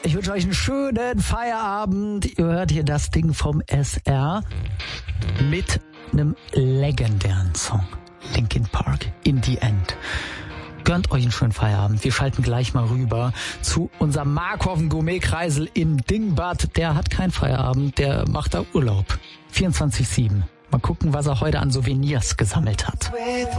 Ich wünsche euch einen schönen Feierabend. Ihr hört hier das Ding vom SR mit einem legendären Song. Linkin Park, In the End. Gönnt euch einen schönen Feierabend. Wir schalten gleich mal rüber zu unserem Markhofen Gourmet-Kreisel in Dingbad. Der hat keinen Feierabend, der macht da Urlaub. 24/7. Mal gucken, was er heute an Souvenirs gesammelt hat.